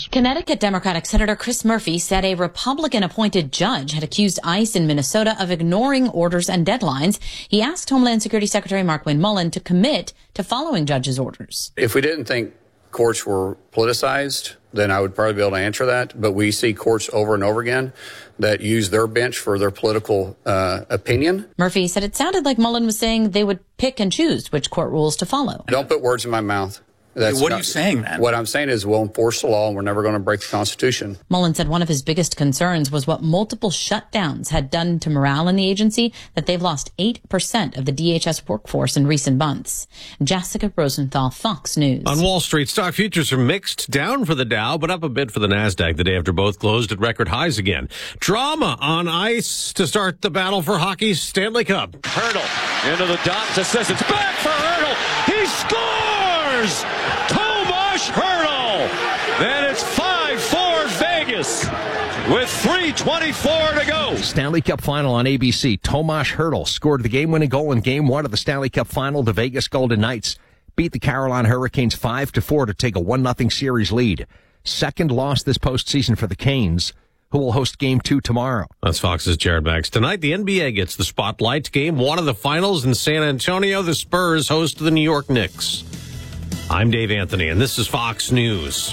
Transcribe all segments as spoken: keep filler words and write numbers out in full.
Connecticut Democratic Senator Chris Murphy said a Republican-appointed judge had accused ICE in Minnesota of ignoring orders and deadlines. He asked Homeland Security Secretary Markwayne Mullin to commit to following judge's orders. If we didn't think courts were politicized, then I would probably be able to answer that. But we see courts over and over again that use their bench for their political uh, opinion. Murphy said it sounded like Mullin was saying they would pick and choose which court rules to follow. Don't put words in my mouth. That's what not, are you saying, man? What I'm saying is we'll enforce the law and we're never going to break the Constitution. Mullin said one of his biggest concerns was what multiple shutdowns had done to morale in the agency, that they've lost eight percent of the D H S workforce in recent months. Jessica Rosenthal, Fox News. On Wall Street, stock futures are mixed, down for the Dow, but up a bit for the NASDAQ the day after both closed at record highs again. Drama on ice to start the battle for hockey's Stanley Cup. Hurdle into the dots, assistance, back for Hurdle. He scores! Tomas Hurdle! And it's five four Vegas with three twenty-four to go. Stanley Cup final on A B C. Tomas Hurdle scored the game-winning goal in Game One of the Stanley Cup final. The Vegas Golden Knights beat the Carolina Hurricanes five to four to take a one nothing series lead. Second loss this postseason for the Canes, who will host Game Two tomorrow. That's Fox's Jared Max. Tonight, the N B A gets the spotlight. Game one of the finals in San Antonio. The Spurs host the New York Knicks. I'm Dave Anthony, and this is Fox News.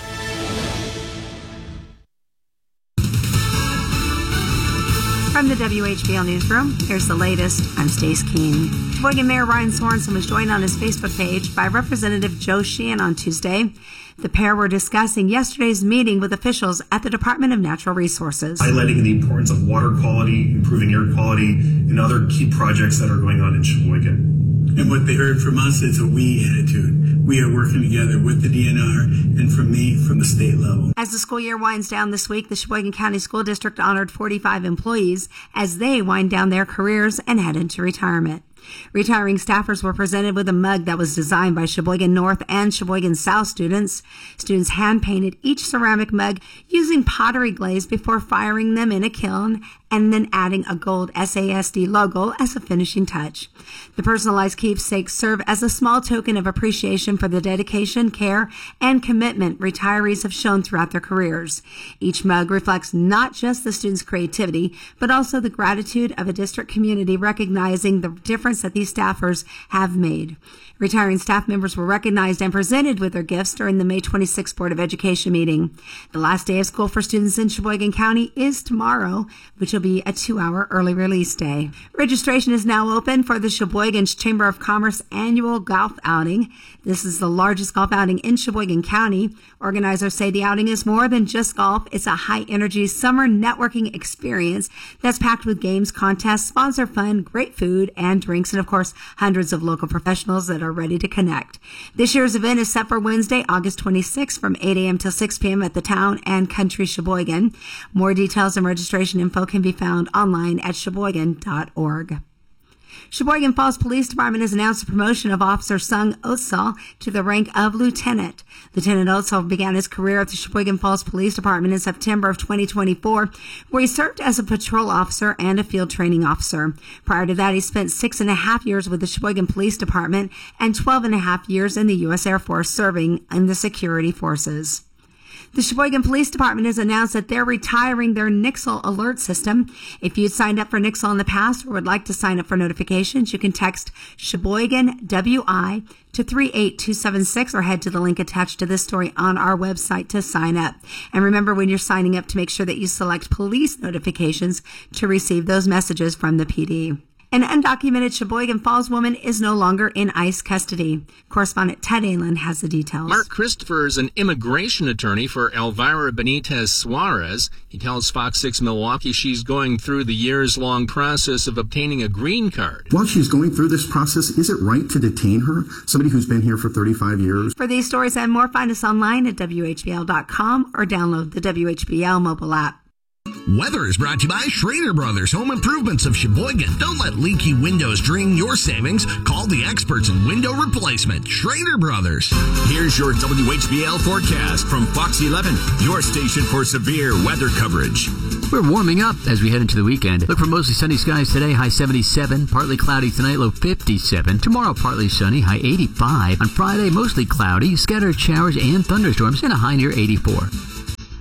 From the W H B L Newsroom, here's the latest. I'm Stace Keene. Sheboygan Mayor Ryan Sorensen was joined on his Facebook page by Representative Joe Sheehan on Tuesday. The pair were discussing yesterday's meeting with officials at the Department of Natural Resources. Highlighting the importance of water quality, improving air quality, and other key projects that are going on in Sheboygan. And what they heard from us is a we attitude. We are working together with the D N R and from me, from the state level. As the school year winds down this week, the Sheboygan County School District honored forty-five employees as they wind down their careers and head into retirement. Retiring staffers were presented with a mug that was designed by Sheboygan North and Sheboygan South students. Students hand-painted each ceramic mug using pottery glaze before firing them in a kiln and then adding a gold S A S D logo as a finishing touch. The personalized keepsakes serve as a small token of appreciation for the dedication, care, and commitment retirees have shown throughout their careers. Each mug reflects not just the students' creativity, but also the gratitude of a district community recognizing the difference that these staffers have made. Retiring staff members were recognized and presented with their gifts during the May twenty-sixth Board of Education meeting. The last day of school for students in Sheboygan County is tomorrow, which will be a two-hour early release day. Registration is now open for the Sheboygan Chamber of Commerce annual golf outing. This is the largest golf outing in Sheboygan County. Organizers say the outing is more than just golf. It's a high-energy summer networking experience that's packed with games, contests, sponsor fun, great food and drinks, and of course, hundreds of local professionals that are ready to connect. This year's event is set for Wednesday, August twenty-sixth from eight a.m. till six p.m. at the Town and Country Sheboygan. More details and registration info can be found online at sheboygan dot org. Sheboygan Falls Police Department has announced the promotion of Officer Sung Otsal to the rank of lieutenant. Lieutenant Otsal began his career at the Sheboygan Falls Police Department in September of twenty twenty-four, where he served as a patrol officer and a field training officer. Prior to that, he spent six and a half years with the Sheboygan Police Department and twelve and a half years in the U S Air Force serving in the security forces. The Sheboygan Police Department has announced that they're retiring their Nixle alert system. If you'd signed up for Nixle in the past or would like to sign up for notifications, you can text Sheboygan W I to three eight two seven six or head to the link attached to this story on our website to sign up. And remember, when you're signing up, to make sure that you select police notifications to receive those messages from the P D. An undocumented Sheboygan Falls woman is no longer in ICE custody. Correspondent Ted Allen has the details. Mark Christopher is an immigration attorney for Elvira Benitez Suarez. He tells Fox six Milwaukee she's going through the years-long process of obtaining a green card. While she's going through this process, is it right to detain her? Somebody who's been here for thirty-five years. For these stories and more, find us online at W H B L dot com or download the W H B L mobile app. Weather is brought to you by Schrader Brothers Home Improvements of Sheboygan. Don't let leaky windows drain your savings. Call the experts in window replacement, Schrader Brothers. Here's your W H B L forecast from Fox eleven, your station for severe weather coverage. We're warming up as we head into the weekend. Look for mostly sunny skies today, high seventy-seven. Partly cloudy tonight, low fifty-seven. Tomorrow, partly sunny, high eighty-five. On Friday, mostly cloudy, scattered showers and thunderstorms, and a high near eighty-four.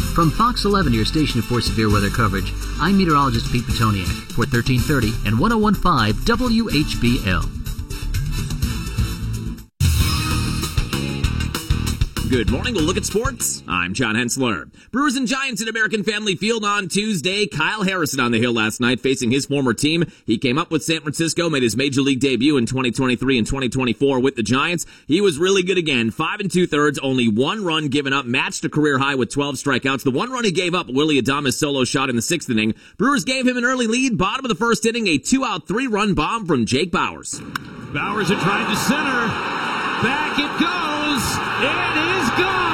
From Fox eleven, your station for severe weather coverage, I'm meteorologist Pete Petoniak for thirteen thirty and one oh one point five W H B L. Good morning. We'll look at sports. I'm John Hensler. Brewers and Giants at American Family Field on Tuesday. Kyle Harrison on the hill last night facing his former team. He came up with San Francisco, made his major league debut in twenty twenty-three and twenty twenty-four with the Giants. He was really good again. Five and two thirds, only one run given up, matched a career high with twelve strikeouts. The one run he gave up, Willie Adames' solo shot in the sixth inning. Brewers gave him an early lead. Bottom of the first inning, a two-out, three-run bomb from Jake Bauers. Bauers had tried to center. Back it goes. It is gone.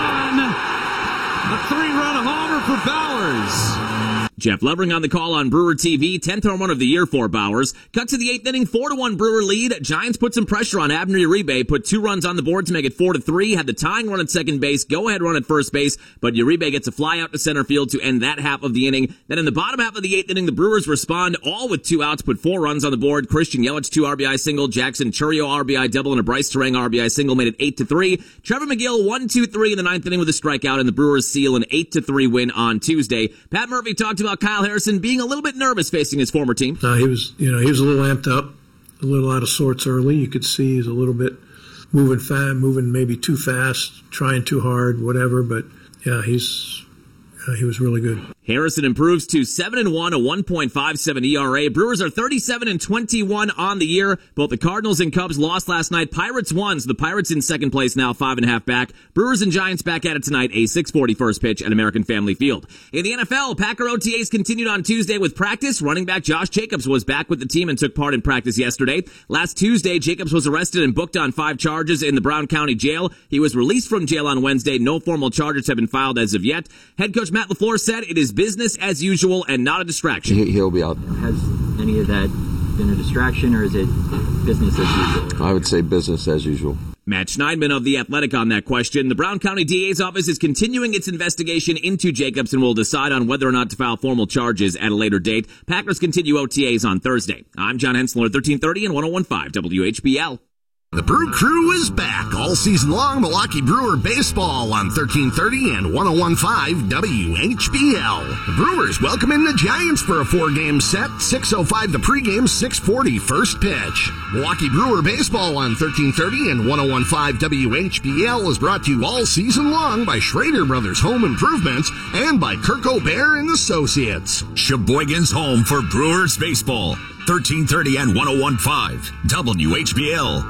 A three-run homer for Bauers. Jeff Levering on the call on Brewer T V. tenth home run of the year for Bauers. Cut to the eighth inning, four to one Brewer lead. Giants put some pressure on Abner Uribe, put two runs on the board to make it four to three. Had the tying run at second base, go-ahead run at first base, but Uribe gets a fly out to center field to end that half of the inning. Then in the bottom half of the eighth inning, the Brewers respond all with two outs, put four runs on the board. Christian Yelich, two R B I single. Jackson Churio R B I double, and a Bryce Terang R B I single made it eight to three. Trevor McGill, one two three in the ninth inning with a strikeout, and the Brewers seal an eight to three win on Tuesday. Pat Murphy talked about Kyle Harrison being a little bit nervous facing his former team. Uh, he was, you know, he was a little amped up, a little out of sorts early. You could see he's a little bit moving fast, moving maybe too fast, trying too hard, whatever. But yeah, he's uh, he was really good. Harrison improves to seven and one, a one point five seven E R A. Brewers are thirty-seven and twenty-one on the year. Both the Cardinals and Cubs lost last night. Pirates won, so the Pirates in second place now, five and a half back. Brewers and Giants back at it tonight, a six forty first pitch at American Family Field. In the N F L, Packer O T As continued on Tuesday with practice. Running back Josh Jacobs was back with the team and took part in practice yesterday. Last Tuesday, Jacobs was arrested and booked on five charges in the Brown County Jail. He was released from jail on Wednesday. No formal charges have been filed as of yet. Head coach Matt LaFleur said it is business as usual and not a distraction. He'll be out. Has any of that been a distraction, or is it business as usual? I would say business as usual. Matt Schneidman of The Athletic on that question. The Brown County D A's office is continuing its investigation into Jacobs and will decide on whether or not to file formal charges at a later date. Packers continue O T As on Thursday. I'm John Hensler, thirteen thirty and one oh one point five W H B L. The Brew Crew is back all season long. Milwaukee Brewer baseball on thirteen thirty and one oh one point five W H B L. The Brewers welcome in the Giants for a four-game set. six oh five the pregame, six forty first pitch. Milwaukee Brewer baseball on thirteen thirty and one oh one point five W H B L is brought to you all season long by Schrader Brothers Home Improvements and by Kirk O'Bear and Associates. Sheboygan's home for Brewers baseball. thirteen thirty and one oh one point five W H B L.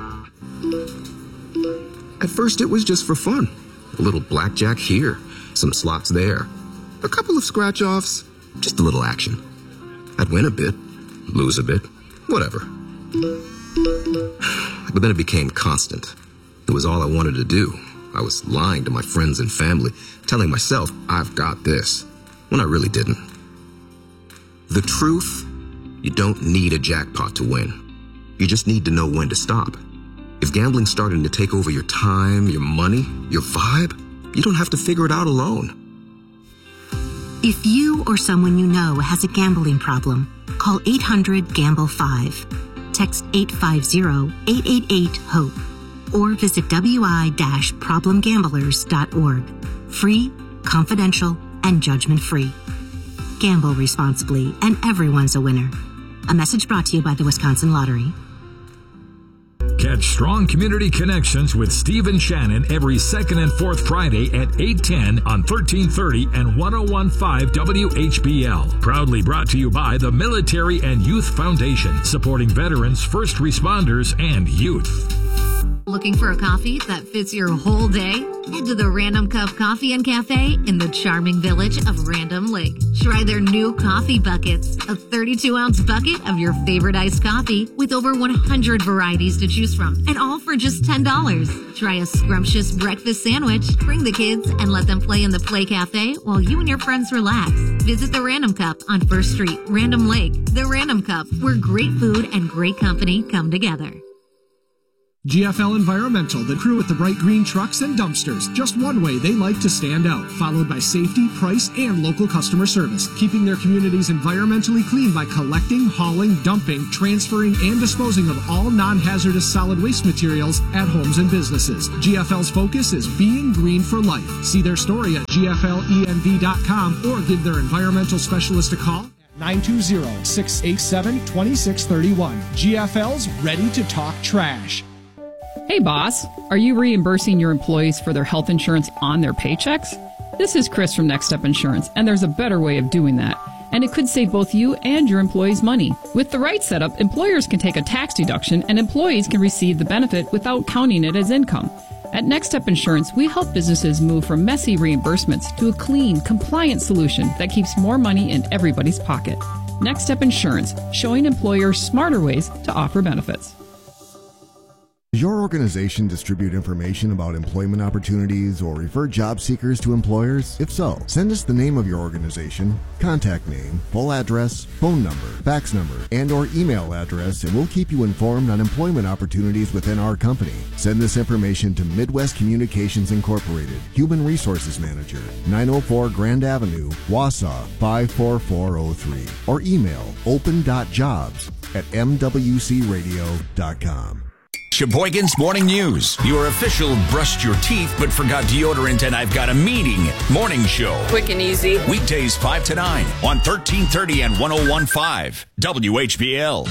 At first, it was just for fun. A little blackjack here, some slots there, a couple of scratch-offs, just a little action. I'd win a bit, lose a bit, whatever. But then it became constant. It was all I wanted to do. I was lying to my friends and family, telling myself, I've got this, when I really didn't. The truth, you don't need a jackpot to win. You just need to know when to stop. If gambling's starting to take over your time, your money, your vibe, you don't have to figure it out alone. If you or someone you know has a gambling problem, call eight hundred gamble five. Text eight five zero, eight eight eight, HOPE or visit w i dash problem gamblers dot org. Free, confidential, and judgment-free. Gamble responsibly, and everyone's a winner. A message brought to you by the Wisconsin Lottery. Catch Strong Community Connections with Steve and Shannon every second and fourth Friday at eight ten on thirteen thirty and one oh one point five W H B L. Proudly brought to you by the Military and Youth Foundation, supporting veterans, first responders, and youth. Looking for a coffee that fits your whole day? Head to the Random Cup Coffee and Cafe in the charming village of Random Lake. Try their new coffee buckets, a thirty-two ounce bucket of your favorite iced coffee with over one hundred varieties to choose from, and all for just ten dollars. Try a scrumptious breakfast sandwich, bring the kids, and let them play in the Play Cafe while you and your friends relax. Visit the Random Cup on First Street, Random Lake. The Random Cup, where great food and great company come together. G F L Environmental, the crew with the bright green trucks and dumpsters. Just one way they like to stand out, followed by safety, price, and local customer service. Keeping their communities environmentally clean by collecting, hauling, dumping, transferring, and disposing of all non-hazardous solid waste materials at homes and businesses. G F L's focus is being green for life. See their story at G F L E N V dot com or give their environmental specialist a call. nine two zero, six eight seven, two six three one. G F L's ready to talk trash. Hey boss, are you reimbursing your employees for their health insurance on their paychecks? This is Chris from Next Step Insurance, and there's a better way of doing that. And it could save both you and your employees money. With the right setup, employers can take a tax deduction and employees can receive the benefit without counting it as income. At Next Step Insurance, we help businesses move from messy reimbursements to a clean, compliant solution that keeps more money in everybody's pocket. Next Step Insurance, showing employers smarter ways to offer benefits. Does your organization distribute information about employment opportunities or refer job seekers to employers? If so, send us the name of your organization, contact name, full address, phone number, fax number, and or email address, and we'll keep you informed on employment opportunities within our company. Send this information to Midwest Communications Incorporated, Human Resources Manager, nine oh four Grand Avenue, Wausau, five four four oh three, or email open dot jobs at m w c radio dot com. Sheboygan's Morning News, your official brushed your teeth but forgot deodorant and I've got a meeting morning show. Quick and easy. Weekdays five to nine on thirteen thirty and one oh one point five W H B L.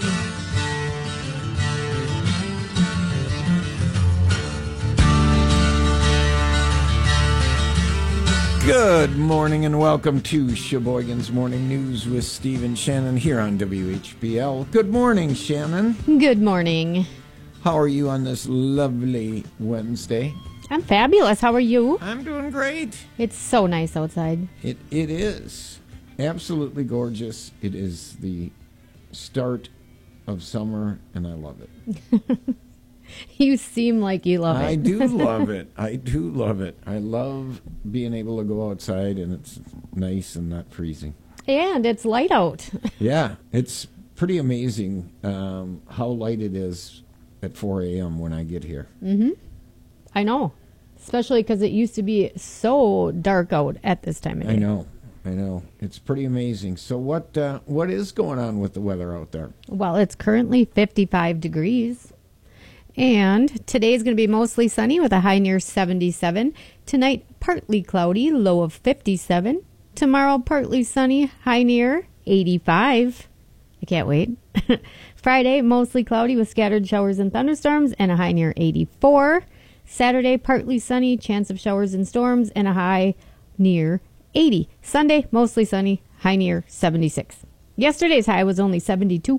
Good morning and welcome to Sheboygan's Morning News with Steve and Shannon here on W H B L. Good morning, Shannon. Good morning. How are you on this lovely Wednesday? I'm fabulous. How are you? I'm doing great. It's so nice outside. It It is. Absolutely gorgeous. It is the start of summer, and I love it. You seem like you love it. I do love it. I do love it. I love being able to go outside, and it's nice and not freezing. And it's light out. Yeah, it's pretty amazing um, how light it is at four a.m. when I get here. Mm-hmm. I know. Especially because it used to be so dark out at this time of day. I know. I know. It's pretty amazing. So what uh, what is going on with the weather out there? Well, it's currently fifty-five degrees. And today's going to be mostly sunny with a high near seventy-seven. Tonight, partly cloudy, low of fifty-seven. Tomorrow, partly sunny, high near eighty-five. I can't wait. Friday, mostly cloudy with scattered showers and thunderstorms and a high near eighty-four. Saturday, partly sunny, chance of showers and storms and a high near eighty. Sunday, mostly sunny, high near seventy-six. Yesterday's high was only seventy-two.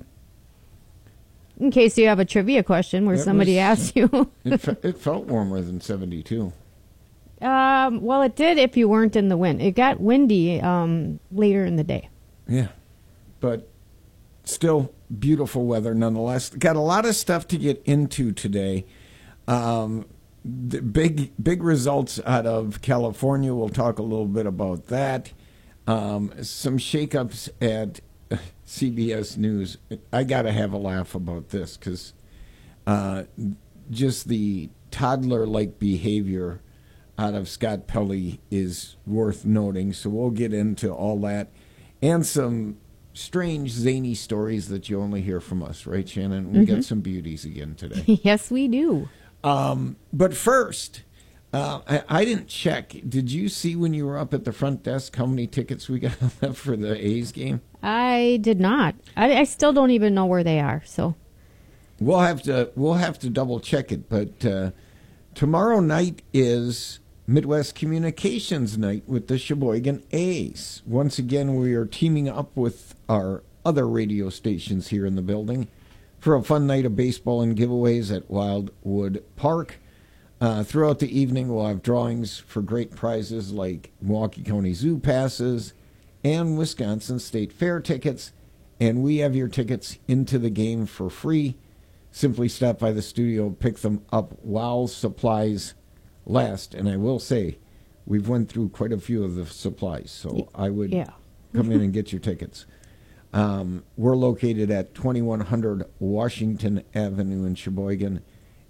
In case you have a trivia question where That somebody was- asks you. it, fe- it felt warmer than seventy-two. um, well, it did if you weren't in the wind. It got windy um, later in the day. Yeah, but still beautiful weather nonetheless. Got a lot of stuff to get into today. Um, the big big results out of California. We'll talk a little bit about that. Um, some shakeups at C B S News. I got to have a laugh about this because uh, just the toddler-like behavior out of Scott Pelley is worth noting. So we'll get into all that and some strange, zany stories that you only hear from us, right, Shannon? We Mhm. got some beauties again today. Yes, we do. Um, but first, uh, I, I didn't check. Did you see when you were up at the front desk how many tickets we got left for the A's game? I did not. I, I still don't even know where they are. So We'll have to we'll have to double check it. But uh, tomorrow night is Midwest Communications Night with the Sheboygan A's. Once again, we are teaming up with our other radio stations here in the building for a fun night of baseball and giveaways at Wildwood Park. Uh, throughout the evening, we'll have drawings for great prizes like Milwaukee County Zoo passes and Wisconsin State Fair tickets. And we have your tickets into the game for free. Simply stop by the studio, pick them up while supplies last. And I will say, we've went through quite a few of the supplies, so I would yeah. come in and get your tickets. Um, we're located at twenty-one hundred Washington Avenue in Sheboygan,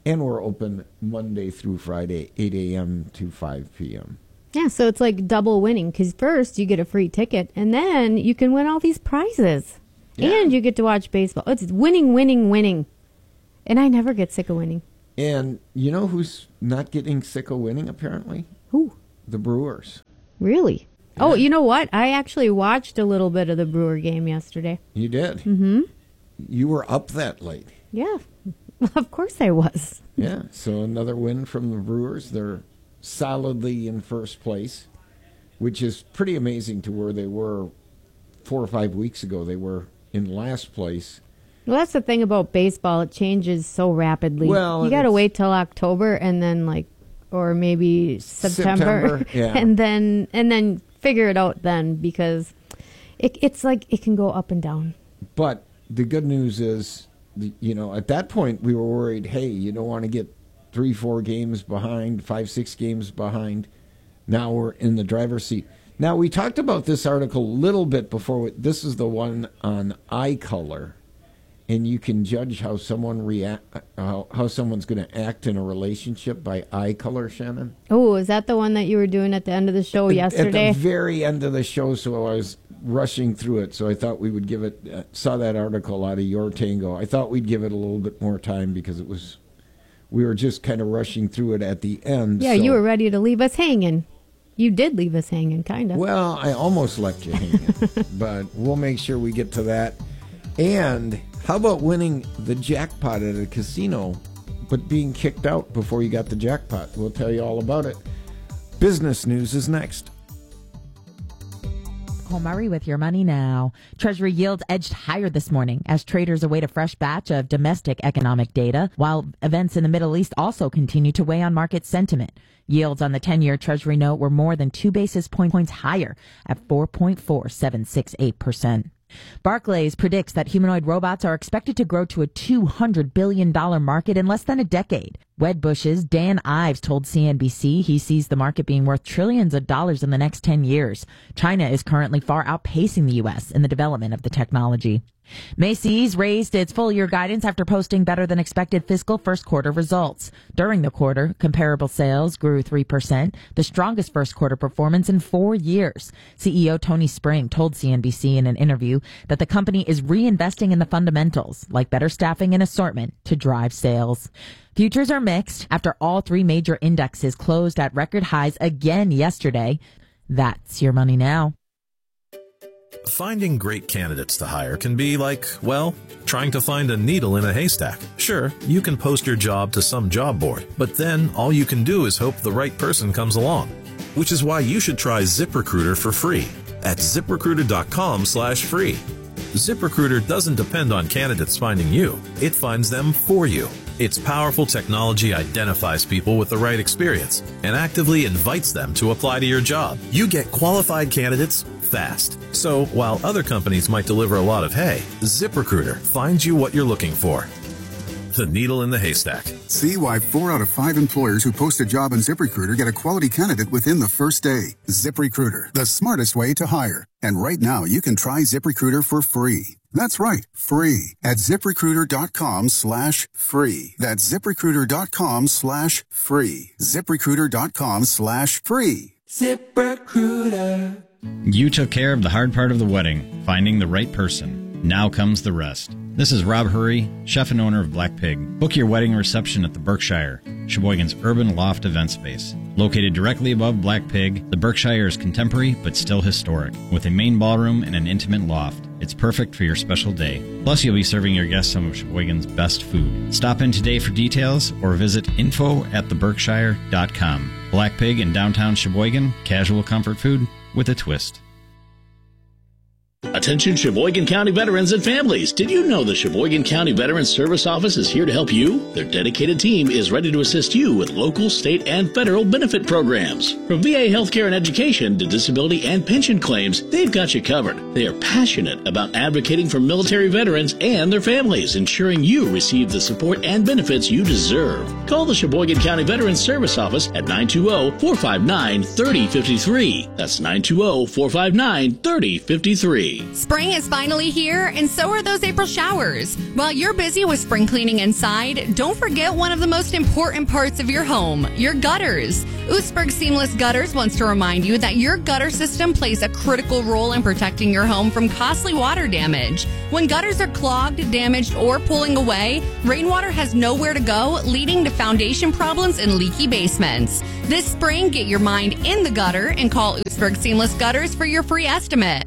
And we're open Monday through Friday, eight a.m. to five p.m. Yeah, so it's like double winning because first you get a free ticket and then you can win all these prizes. Yeah. And you get to watch baseball. It's winning, winning, winning. And I never get sick of winning. And you know who's not getting sick of winning, apparently? Who? The Brewers. Really? Yeah. Oh, you know what? I actually watched a little bit of the Brewer game yesterday. You did? Mm-hmm. You were up that late. Yeah. Of course I was. Yeah, so another win from the Brewers. They're solidly in first place, which is pretty amazing to where they were four or five weeks ago. They were in last place. Well, that's the thing about baseball. It changes so rapidly. Well, you got to wait till October and then like, or maybe September, September yeah. and then and then figure it out then because it, it's like it can go up and down. But the good news is, you know, at that point we were worried, hey, you don't want to get three, four games behind, five, six games behind. Now we're in the driver's seat. Now, we talked about this article a little bit before. This is the one on eye color, and you can judge how someone react, how, how someone's going to act in a relationship by eye color, Shannon. Oh, is that the one that you were doing at the end of the show at, yesterday? At the very end of the show, so I was rushing through it, so I thought we would give it, uh, saw that article out of Your Tango. I thought we'd give it a little bit more time because it was, we were just kind of rushing through it at the end. Yeah, so. You were ready to leave us hanging. You did leave us hanging, kind of. Well, I almost left you hanging, but we'll make sure we get to that. And how about winning the jackpot at a casino, but being kicked out before you got the jackpot? We'll tell you all about it. Business news is next. Nicole Murray with your money now. Treasury yields edged higher this morning as traders await a fresh batch of domestic economic data, while events in the Middle East also continue to weigh on market sentiment. Yields on the ten-year Treasury note were more than two basis points higher at four point four seven six eight percent. Barclays predicts that humanoid robots are expected to grow to a two hundred billion dollars market in less than a decade. Wedbush's Dan Ives told C N B C he sees the market being worth trillions of dollars in the next ten years. China is currently far outpacing the U S in the development of the technology. Macy's raised its full-year guidance after posting better-than-expected fiscal first-quarter results. During the quarter, comparable sales grew three percent, the strongest first-quarter performance in four years. C E O Tony Spring told C N B C in an interview that the company is reinvesting in the fundamentals, like better staffing and assortment, to drive sales. Futures are mixed after all three major indexes closed at record highs again yesterday. That's your money now. Finding great candidates to hire can be like, well, trying to find a needle in a haystack. Sure, you can post your job to some job board, but then all you can do is hope the right person comes along. Which is why you should try ZipRecruiter for free at ZipRecruiter.com slash free. ZipRecruiter doesn't depend on candidates finding you. It finds them for you. Its powerful technology identifies people with the right experience and actively invites them to apply to your job. You get qualified candidates fast. So while other companies might deliver a lot of hay, ZipRecruiter finds you what you're looking for. The needle in the haystack. See why four out of five employers who post a job on ZipRecruiter get a quality candidate within the first day. ZipRecruiter, the smartest way to hire. And right now, you can try ZipRecruiter for free. That's right, free at ZipRecruiter.com slash free. That's ZipRecruiter.com slash free. ZipRecruiter.com slash free. ZipRecruiter. You took care of the hard part of the wedding, finding the right person. Now comes the rest. This is Rob Hurry, chef and owner of Black Pig. Book your wedding reception at the Berkshire, Sheboygan's urban loft event space. Located directly above Black Pig, the Berkshire is contemporary but still historic, with a main ballroom and an intimate loft. It's perfect for your special day. Plus, you'll be serving your guests some of Sheboygan's best food. Stop in today for details or visit info at the berkshire dot com. Black Pig in downtown Sheboygan, casual comfort food with a twist. Attention Sheboygan County veterans and families. Did you know the Sheboygan County Veterans Service Office is here to help you? Their dedicated team is ready to assist you with local, state, and federal benefit programs. From V A healthcare and education to disability and pension claims, they've got you covered. They are passionate about advocating for military veterans and their families, ensuring you receive the support and benefits you deserve. Call the Sheboygan County Veterans Service Office at nine two zero, four five nine, three zero five three. That's nine two zero, four five nine, three zero five three. Spring! Spring is finally here, and so are those April showers. While you're busy with spring cleaning inside, don't forget one of the most important parts of your home, your gutters. Oostburg Seamless Gutters wants to remind you that your gutter system plays a critical role in protecting your home from costly water damage. When gutters are clogged, damaged, or pulling away, rainwater has nowhere to go, leading to foundation problems and leaky basements. This spring, get your mind in the gutter and call Oostburg Seamless Gutters for your free estimate.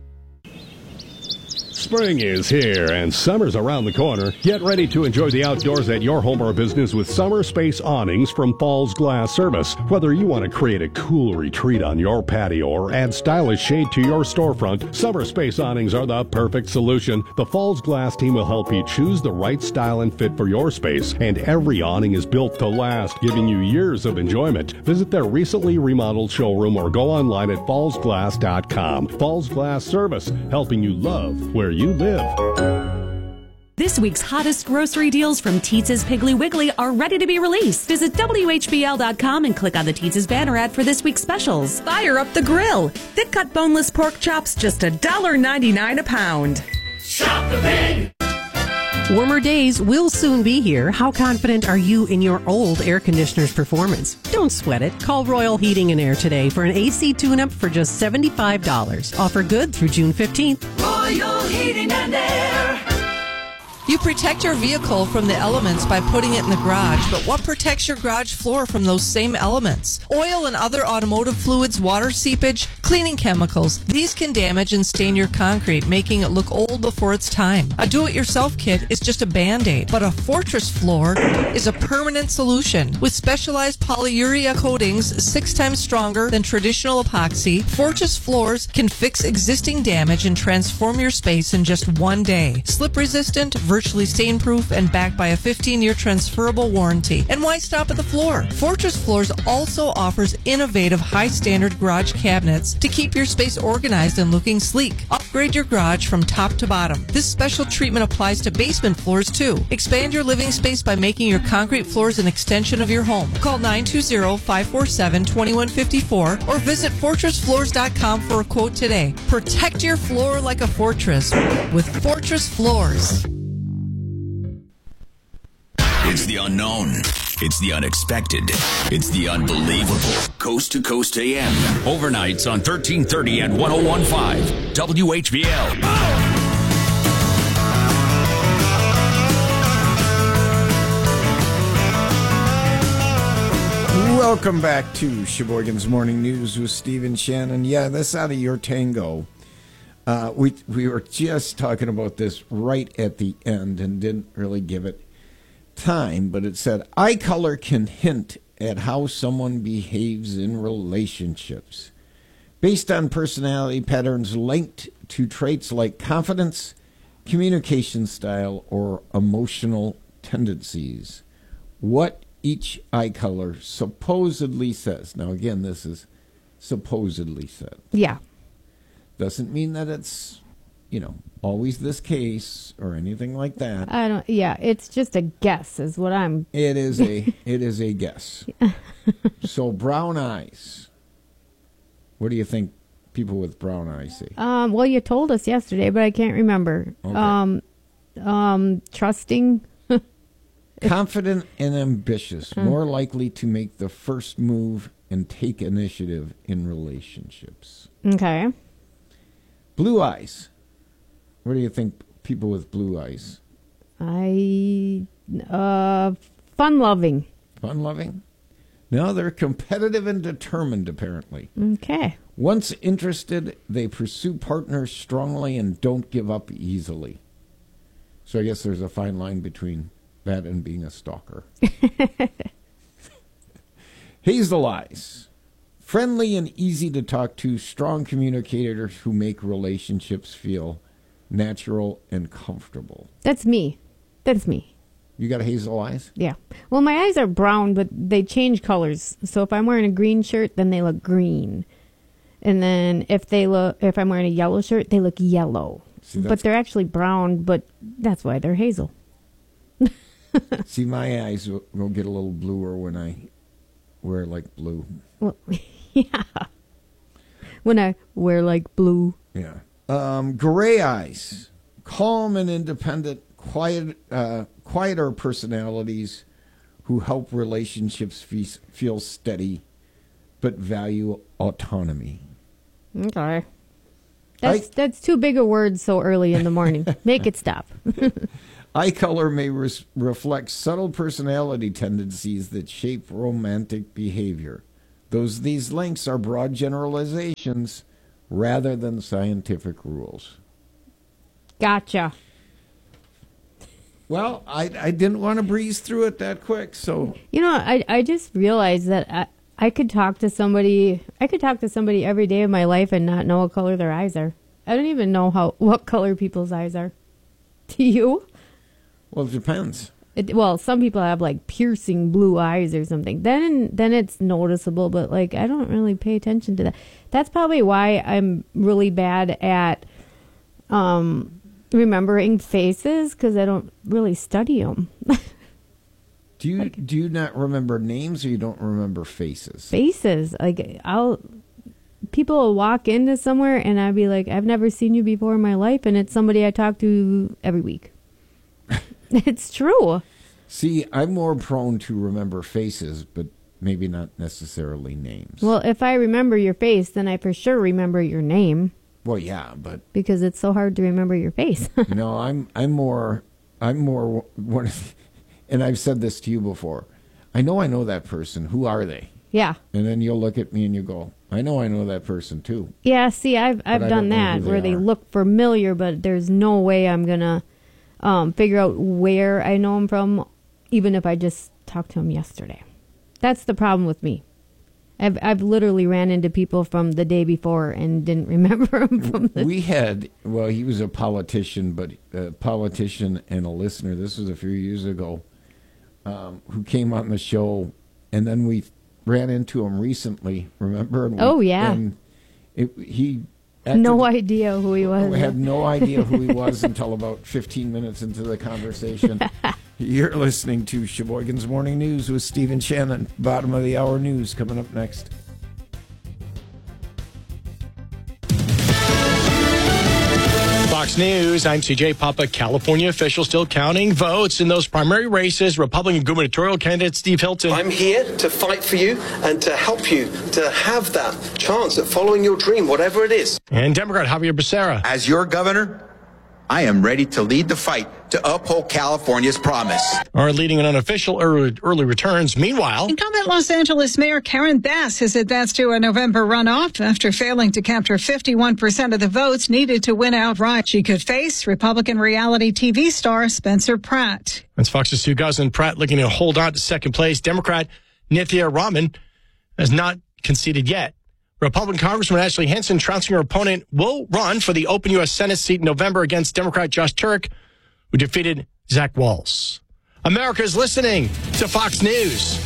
Spring is here and summer's around the corner. Get ready to enjoy the outdoors at your home or business with Summer Space Awnings from Falls Glass Service. Whether you want to create a cool retreat on your patio or add stylish shade to your storefront, Summer Space Awnings are the perfect solution. The Falls Glass team will help you choose the right style and fit for your space, and every awning is built to last, giving you years of enjoyment. Visit their recently remodeled showroom or go online at falls glass dot com. Falls Glass Service, helping you love where you live. This week's hottest grocery deals from Teetz's Piggly Wiggly are ready to be released. Visit W H B L dot com and click on the Teetz's banner ad for this week's specials. Fire up the grill. Thick cut boneless pork chops, just one dollar ninety-nine a pound. Shop the Pig! Warmer days will soon be here. How confident are you in your old air conditioner's performance? Don't sweat it. Call Royal Heating and Air today for an A C tune-up for just seventy-five dollars. Offer good through June fifteenth. Royal Heating and Air. You protect your vehicle from the elements by putting it in the garage, but what protects your garage floor from those same elements? Oil and other automotive fluids, water seepage, cleaning chemicals. These can damage and stain your concrete, making it look old before its time. A do-it-yourself kit is just a Band-Aid, but a Fortress floor is a permanent solution. With specialized polyurea coatings six times stronger than traditional epoxy, Fortress floors can fix existing damage and transform your space in just one day. Slip-resistant, virtually stain-proof, and backed by a fifteen-year transferable warranty. And why stop at the floor? Fortress Floors also offers innovative, high-standard garage cabinets to keep your space organized and looking sleek. Upgrade your garage from top to bottom. This special treatment applies to basement floors, too. Expand your living space by making your concrete floors an extension of your home. Call nine two zero, five four seven, two one five four or visit fortress floors dot com for a quote today. Protect your floor like a fortress with Fortress Floors. It's the unknown. It's the unexpected. It's the unbelievable. Coast to Coast A M. Overnights on thirteen thirty and one oh one point five W H B L. Welcome back to Sheboygan's Morning News with Stephen Shannon. Yeah, that's out of your tango. Uh, we we were just talking about this right at the end and didn't really give it time, but it said eye color can hint at how someone behaves in relationships based on personality patterns linked to traits like confidence, communication style, or emotional tendencies. What each eye color supposedly says. Now again, this is supposedly said. Yeah. Doesn't mean that it's, you know, always this case or anything like that. I don't. Yeah, it's just a guess, is what I'm. It is a. it is a guess. So brown eyes. What do you think people with brown eyes say? Um. Well, you told us yesterday, but I can't remember. Okay. Um. Um. Trusting. Confident and ambitious, mm. more likely to make the first move and take initiative in relationships. Okay. Blue eyes. What do you think people with blue eyes? I, uh, fun-loving. Fun-loving? No, they're competitive and determined, apparently. Okay. Once interested, they pursue partners strongly and don't give up easily. So I guess there's a fine line between that and being a stalker. Hazel eyes. Friendly and easy to talk to, strong communicators who make relationships feel natural and comfortable. That's me. That's me. You got hazel eyes? Yeah. Well, my eyes are brown, but they change colors. So if I'm wearing a green shirt, then they look green. And then if they look, if I'm wearing a yellow shirt, they look yellow. See, but they're actually brown, but that's why they're hazel. See, my eyes will, will get a little bluer when I wear like blue. Well, yeah. When I wear like blue. Yeah. Um, gray eyes, calm and independent, quiet, uh, quieter personalities who help relationships fe- feel steady, but value autonomy. Okay. That's I, that's too big a word so early in the morning. Make it stop. Eye color may res- reflect subtle personality tendencies that shape romantic behavior. Those these links are broad generalizations rather than scientific rules. Gotcha. Well, I I didn't want to breeze through it that quick, so You know, I I just realized that I, I could talk to somebody. I could talk to somebody every day of my life and not know what color their eyes are. I don't even know how what color people's eyes are. Do you? Well, it depends. It, well, some people have like piercing blue eyes or something. Then then it's noticeable, but like I don't really pay attention to that. That's probably why I'm really bad at um, remembering faces, because I don't really study them. Do you like, do you not remember names, or you don't remember faces? Faces, like I'll people will walk into somewhere and I'd be like, I've never seen you before in my life, and it's somebody I talk to every week. It's true. See, I'm more prone to remember faces, but maybe not necessarily names. Well, if I remember your face, then I for sure remember your name. Well, yeah, but because it's so hard to remember your face. No, I'm I'm more I'm more one. And I've said this to you before. I know I know that person. Who are they? Yeah. And then you'll look at me and you go, I know I know that person too. Yeah, see, I've I've done that they where are. they look familiar, but there's no way I'm going to um, figure out where I know them from, even if I just talked to them yesterday. That's the problem with me. I've I've literally ran into people from the day before and didn't remember them from the... We had, well, he was a politician, but a politician and a listener. This was a few years ago. Um, who came on the show, and then we ran into him recently, remember? And we, oh, yeah. And it, he... No idea who he was. We had no idea who he was until about fifteen minutes into the conversation. You're listening to Sheboygan's Morning News with Stephen Shannon. Bottom of the hour news coming up next. Fox News, I'm C J Papa. California officials still counting votes in those primary races. Republican gubernatorial candidate Steve Hilton. I'm here to fight for you and to help you to have that chance at following your dream, whatever it is. And Democrat Javier Becerra. As your governor, I am ready to lead the fight to uphold California's promise. Are leading an unofficial early, early returns. Meanwhile, incumbent Los Angeles Mayor Karen Bass has advanced to a November runoff after failing to capture fifty-one percent of the votes needed to win outright. She could face Republican reality T V star Spencer Pratt. That's Fox's Sue Guzman. Pratt looking to hold on to second place. Democrat Nithya Raman has not conceded yet. Republican Congresswoman Ashley Hinson, trouncing her opponent, will run for the open U S Senate seat in November against Democrat Josh Turek, who defeated Zach Walz. America is listening to Fox News.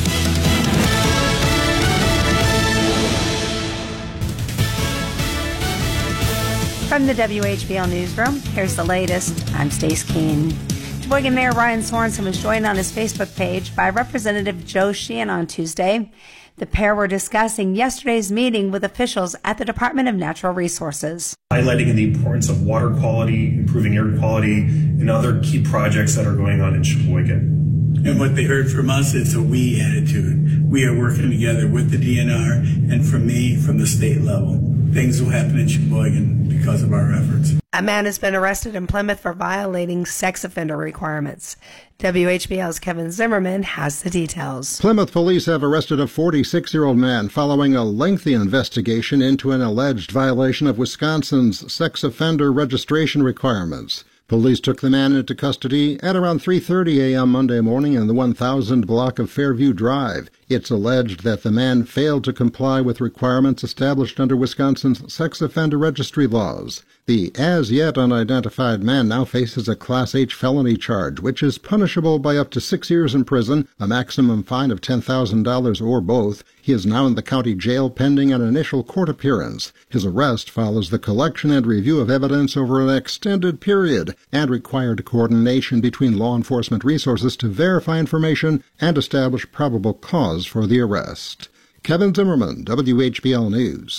From the W H B L Newsroom, here's the latest. I'm Stace Keene. Sheboygan Mayor Ryan Sorensen was joined on his Facebook page by Representative Joe Sheehan on Tuesday. The pair were discussing yesterday's meeting with officials at the Department of Natural Resources. Highlighting the importance of water quality, improving air quality, and other key projects that are going on in Sheboygan. And what they heard from us is a we attitude. We are working together with the D N R, and from me, from the state level. Things will happen in Sheboygan because of our efforts. A man has been arrested in Plymouth for violating sex offender requirements. W H B L's Kevin Zimmerman has the details. Plymouth police have arrested a forty-six-year-old man following a lengthy investigation into an alleged violation of Wisconsin's sex offender registration requirements. Police took the man into custody at around three thirty a.m. Monday morning in the one thousand block of Fairview Drive. It's alleged that the man failed to comply with requirements established under Wisconsin's sex offender registry laws. The as-yet unidentified man now faces a Class H felony charge, which is punishable by up to six years in prison, a maximum fine of ten thousand dollars or both. He is now in the county jail pending an initial court appearance. His arrest follows the collection and review of evidence over an extended period and required coordination between law enforcement resources to verify information and establish probable cause for the arrest. Kevin Zimmerman, W H B L News.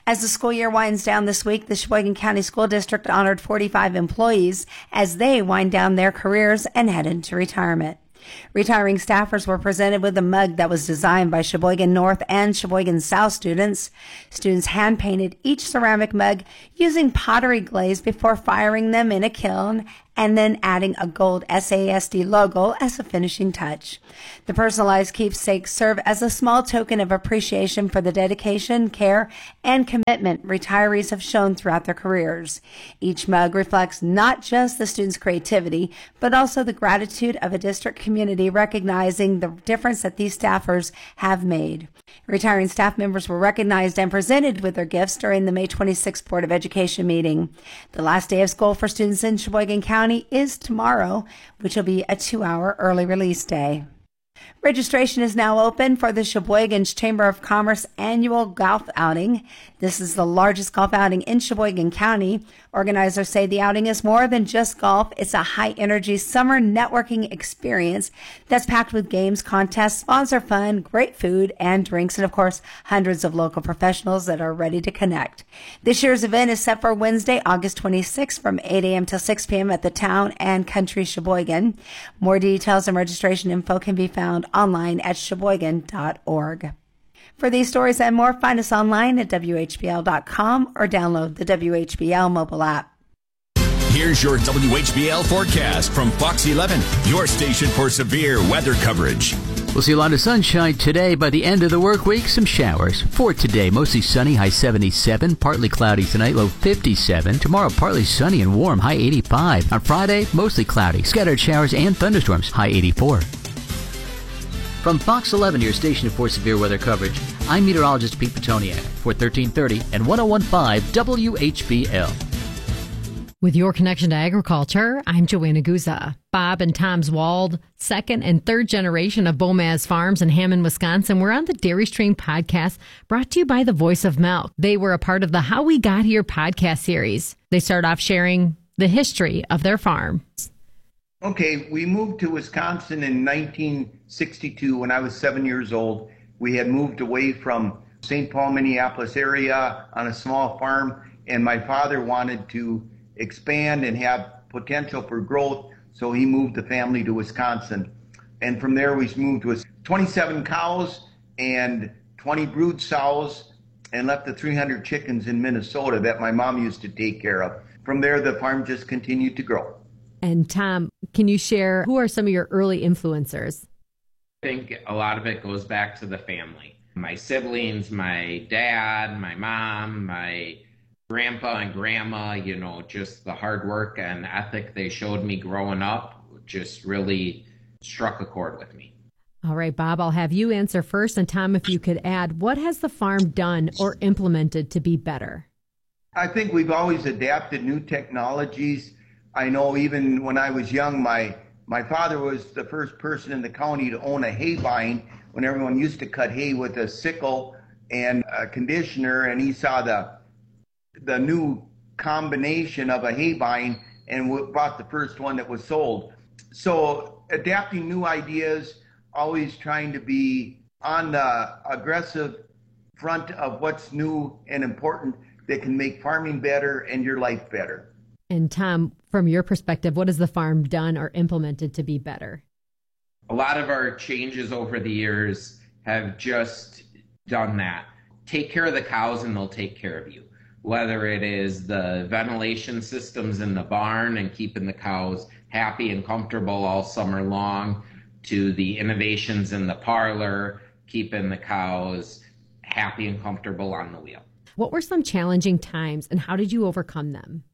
As the school year winds down this week, the Sheboygan County School District honored forty-five employees as they wind down their careers and head into retirement. Retiring staffers were presented with a mug that was designed by Sheboygan North and Sheboygan South students. Students hand-painted each ceramic mug using pottery glaze before firing them in a kiln and then adding a gold S A S D logo as a finishing touch. The personalized keepsakes serve as a small token of appreciation for the dedication, care, and commitment retirees have shown throughout their careers. Each mug reflects not just the students' creativity, but also the gratitude of a district community recognizing the difference that these staffers have made. Retiring staff members were recognized and presented with their gifts during the May twenty-sixth Board of Education meeting. The last day of school for students in Sheboygan County is tomorrow, which will be a two-hour early release day. Registration is now open for the Sheboygan Chamber of Commerce annual golf outing. This is the largest golf outing in Sheboygan County. Organizers say the outing is more than just golf. It's a high-energy summer networking experience that's packed with games, contests, sponsor fun, great food and drinks, and of course, hundreds of local professionals that are ready to connect. This year's event is set for Wednesday, August twenty-sixth from eight a.m. till six p.m. at the Town and Country Sheboygan. More details and registration info can be found online at sheboygan dot org. For these stories and more, find us online at W H B L dot com or download the W H B L mobile app. Here's your W H B L forecast from Fox eleven, your station for severe weather coverage. We'll see a lot of sunshine today. By the end of the work week, some showers. For today, mostly sunny, high seventy-seven. Partly cloudy tonight, low fifty-seven. Tomorrow, partly sunny and warm, high eighty-five. On Friday, mostly cloudy. Scattered showers and thunderstorms, high eighty-four. From Fox eleven, your station for severe weather coverage, I'm meteorologist Pete Petoniak for thirteen thirty and ten fifteen W H B L. With your connection to agriculture, I'm Joanna Guza. Bob and Tom Zwald, second and third generation of Bomaz Farms in Hammond, Wisconsin, were on the Dairy Stream podcast brought to you by The Voice of Milk. They were a part of the How We Got Here podcast series. They start off sharing the history of their farm. Okay, we moved to Wisconsin in nineteen sixty-two when I was seven years old. We had moved away from Saint Paul, Minneapolis area on a small farm, and my father wanted to expand and have potential for growth, so he moved the family to Wisconsin. And from there we moved with twenty-seven cows and twenty brood sows and left the three hundred chickens in Minnesota that my mom used to take care of. From there, the farm just continued to grow. And Tom, can you share who are some of your early influencers? I think a lot of it goes back to the family. My siblings, my dad, my mom, my grandpa and grandma, you know, just the hard work and ethic they showed me growing up just really struck a chord with me. All right, Bob, I'll have you answer first. And Tom, if you could add, what has the farm done or implemented to be better? I think we've always adapted new technologies. I know even when I was young, my my father was the first person in the county to own a hay bine when everyone used to cut hay with a sickle and a conditioner, and he saw the the new combination of a hay bine and bought the first one that was sold. So adapting new ideas, always trying to be on the aggressive front of what's new and important that can make farming better and your life better. And Tom, from your perspective, what has the farm done or implemented to be better? A lot of our changes over the years have just done that. Take care of the cows and they'll take care of you. Whether it is the ventilation systems in the barn and keeping the cows happy and comfortable all summer long, to the innovations in the parlor, keeping the cows happy and comfortable on the wheel. What were some challenging times and how did you overcome them?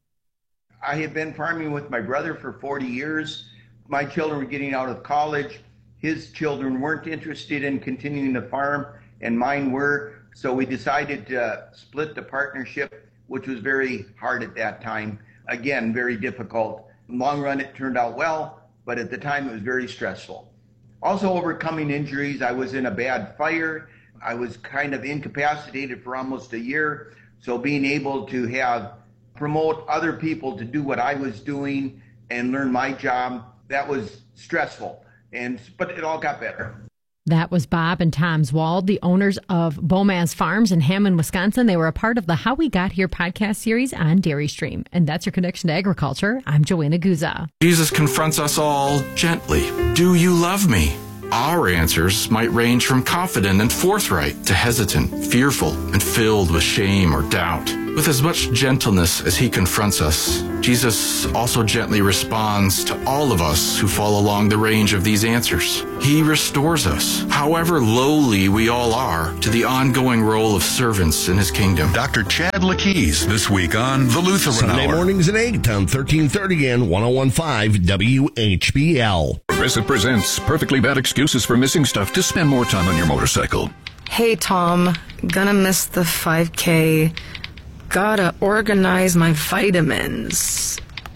I had been farming with my brother for forty years. My children were getting out of college. His children weren't interested in continuing to farm, and mine were. So we decided to split the partnership, which was very hard at that time. Again, very difficult. In the long run, it turned out well, but at the time, it was very stressful. Also overcoming injuries. I was in a bad fire. I was kind of incapacitated for almost a year. So being able to have promote other people to do what I was doing and learn my job, that was stressful. And but it all got better. That was Bob and Tom Zwald, the owners of Bomaz Farms in Hammond, Wisconsin. They were a part of the How We Got Here podcast series on Dairy Stream. And that's your connection to agriculture. I'm Joanna Guza. Jesus confronts us all gently. Do you love me? Our answers might range from confident and forthright to hesitant, fearful, and filled with shame or doubt. With as much gentleness as he confronts us, Jesus also gently responds to all of us who fall along the range of these answers. He restores us, however lowly we all are, to the ongoing role of servants in his kingdom. Doctor Chad Lakeys this week on The Lutheran Sunday Hour. mornings at eight on thirteen thirty and one oh one point five W H B L. Progressive presents perfectly bad excuses for missing stuff to spend more time on your motorcycle. Hey, Tom. Gonna miss the five K. Gotta organize my vitamins.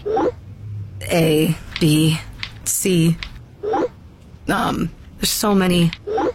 A, B, C. Um, there's so many.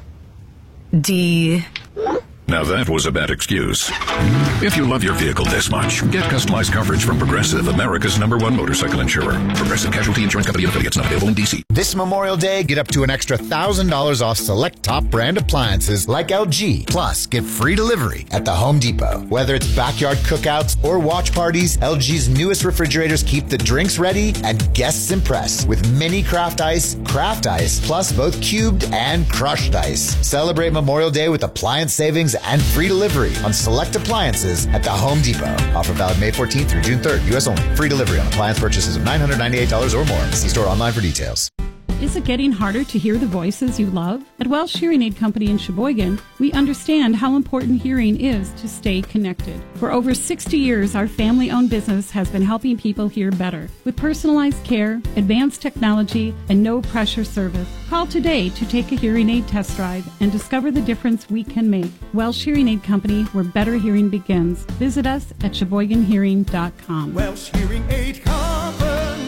D. Now that was a bad excuse. If you love your vehicle this much, get customized coverage from Progressive, America's number one motorcycle insurer. Progressive Casualty Insurance Company and affiliates, not available in D C. This Memorial Day, get up to an extra one thousand dollars off select top brand appliances like L G. Plus, get free delivery at the Home Depot. Whether it's backyard cookouts or watch parties, L G's newest refrigerators keep the drinks ready and guests impressed with mini craft ice, craft ice, plus both cubed and crushed ice. Celebrate Memorial Day with appliance savings and free delivery on select appliances at the Home Depot. Offer valid May fourteenth through June third. U S only. Free delivery on appliance purchases of nine hundred ninety-eight dollars or more. See store online for details. Is it getting harder to hear the voices you love? At Welsh Hearing Aid Company in Sheboygan, we understand how important hearing is to stay connected. For over sixty years, our family-owned business has been helping people hear better. With personalized care, advanced technology, and no-pressure service. Call today to take a hearing aid test drive and discover the difference we can make. Welsh Hearing Aid Company, where better hearing begins. Visit us at sheboygan hearing dot com. Welsh Hearing Aid Company.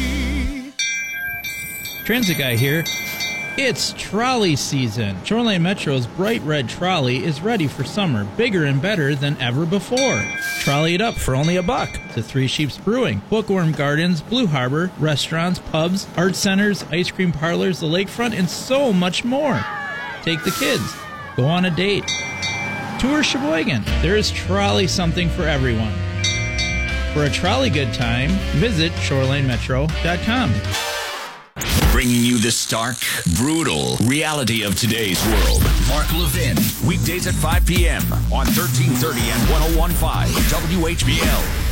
Transit Guy here. It's trolley season. Shoreline Metro's bright red trolley is ready for summer, bigger and better than ever before. Trolley it up for only a buck to Three Sheeps Brewing, Bookworm Gardens, Blue Harbor, restaurants, pubs, art centers, ice cream parlors, the lakefront, and so much more. Take the kids. Go on a date. Tour Sheboygan. There is trolley something for everyone. For a trolley good time, visit shoreline metro dot com. Bringing you the stark, brutal reality of today's world. Mark Levin, weekdays at five p.m. on thirteen thirty and one oh one point five W H B L.